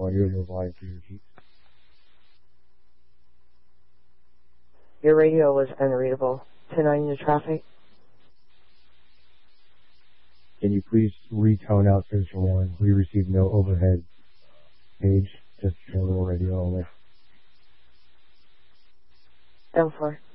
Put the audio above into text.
audio robotic energy. Your radio was unreadable. 10-9 into traffic. Can you please retone out station 1? We received no overhead page, just terminal radio only. 10-4.